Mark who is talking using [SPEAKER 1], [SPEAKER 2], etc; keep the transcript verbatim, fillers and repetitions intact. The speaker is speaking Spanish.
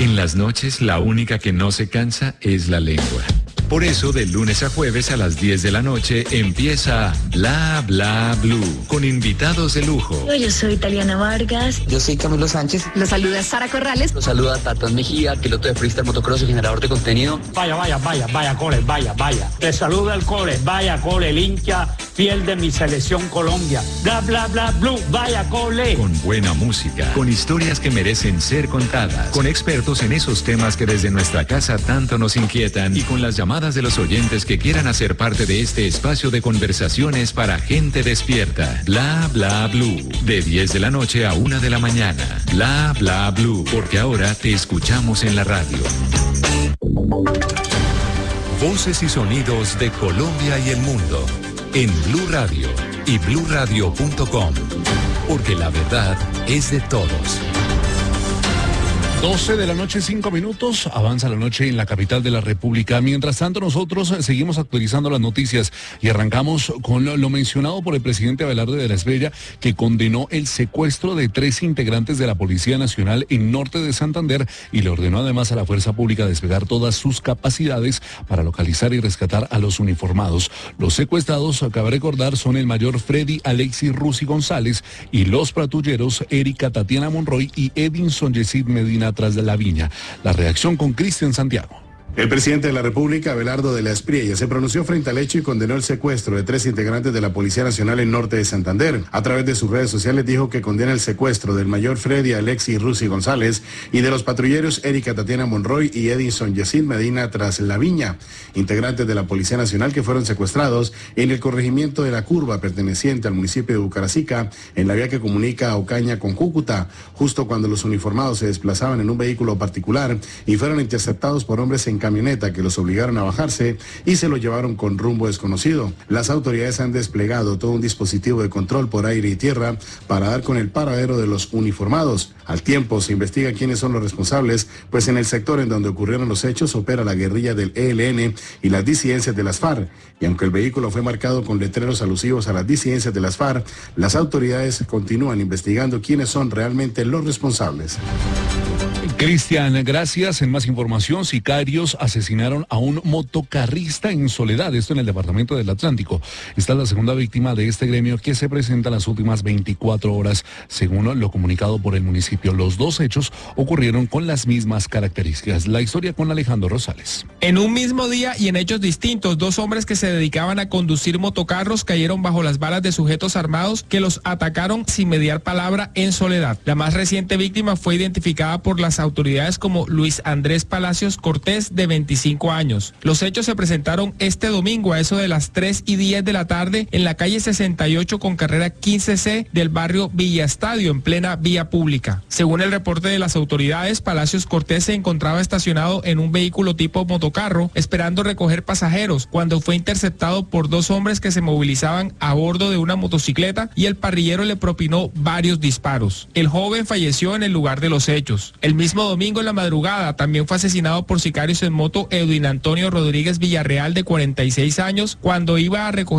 [SPEAKER 1] En las noches, la única que no se cansa es la lengua. Por eso, de lunes a jueves a las diez de la noche empieza Bla Bla Blue, con invitados de lujo.
[SPEAKER 2] Yo soy Italiana Vargas.
[SPEAKER 3] Yo soy Camilo Sánchez.
[SPEAKER 4] Los saluda Sara Corrales.
[SPEAKER 3] Los saluda Tatán Mejía, piloto de freestyle, motocross y generador de contenido.
[SPEAKER 5] Vaya, vaya, vaya, vaya, Cole, vaya, vaya. Te saluda el Cole, vaya, Cole, el hincha fiel de mi selección Colombia. Bla, bla, bla, blue, vaya, Cole.
[SPEAKER 1] Con buena música, con historias que merecen ser contadas, con expertos en esos temas que desde nuestra casa tanto nos inquietan y con las llamadas de los oyentes que quieran hacer parte de este espacio de conversaciones para gente despierta. Bla Bla Blue, de diez de la noche a una de la mañana. Bla Bla Blue, porque ahora te escuchamos en la radio. Voces y sonidos de Colombia y el mundo en Blue Radio y blue radio punto com, porque la verdad es de todos.
[SPEAKER 6] doce de la noche, cinco minutos, avanza la noche en la capital de la República. Mientras tanto, nosotros seguimos actualizando las noticias y arrancamos con lo, lo mencionado por el presidente Abelardo de la Espriella, que condenó el secuestro de tres integrantes de la Policía Nacional en norte de Santander y le ordenó además a la Fuerza Pública desplegar todas sus capacidades para localizar y rescatar a los uniformados. Los secuestrados, cabe recordar, son el mayor Freddy Alexis Rusi González y los patrulleros Erika Tatiana Monroy y Edinson Yesid Medina tras de la Viña. La reacción con Cristian Santiago.
[SPEAKER 7] El presidente de la República, Abelardo de la Espriella, se pronunció frente al hecho y condenó el secuestro de tres integrantes de la Policía Nacional en norte de Santander. A través de sus redes sociales dijo que condena el secuestro del mayor Freddy Alexis Rusi González y de los patrulleros Erika Tatiana Monroy y Edinson Yesid Medina tras la Viña, integrantes de la Policía Nacional que fueron secuestrados en el corregimiento de La Curva, perteneciente al municipio de Bucaracica, en la vía que comunica a Ocaña con Cúcuta, justo cuando los uniformados se desplazaban en un vehículo particular y fueron interceptados por hombres en camioneta que los obligaron a bajarse y se lo llevaron con rumbo desconocido. Las autoridades han desplegado todo un dispositivo de control por aire y tierra para dar con el paradero de los uniformados. Al tiempo se investiga quiénes son los responsables, pues en el sector en donde ocurrieron los hechos opera la guerrilla del E L N y las disidencias de las FARC. Y aunque el vehículo fue marcado con letreros alusivos a las disidencias de las FARC, las autoridades continúan investigando quiénes son realmente los responsables.
[SPEAKER 6] Cristian, gracias. En más información, sicarios asesinaron a un motocarrista en Soledad, esto en el departamento del Atlántico. Esta es la segunda víctima de este gremio que se presenta en las últimas veinticuatro horas, según lo comunicado por el municipio. Los dos hechos ocurrieron con las mismas características. La historia con Alejandro Rosales.
[SPEAKER 8] En un mismo día y en hechos distintos, dos hombres que se dedicaban a conducir motocarros cayeron bajo las balas de sujetos armados que los atacaron sin mediar palabra en Soledad. La más reciente víctima fue identificada por las autoridades como Luis Andrés Palacios Cortés, de veinticinco años. Los hechos se presentaron este domingo a eso de las tres y diez de la tarde en la calle sesenta y ocho con carrera quince C del barrio Villa Estadio, en plena vía pública. Según el reporte de las autoridades, Palacios Cortés se encontraba estacionado en un vehículo tipo motocarro esperando recoger pasajeros cuando fue interceptado por dos hombres que se movilizaban a bordo de una motocicleta y el parrillero le propinó varios disparos. El joven falleció en el lugar de los hechos. El mismo domingo en la madrugada también fue asesinado por sicarios en moto Edwin Antonio Rodríguez Villarreal, de cuarenta y seis años, cuando iba a recoger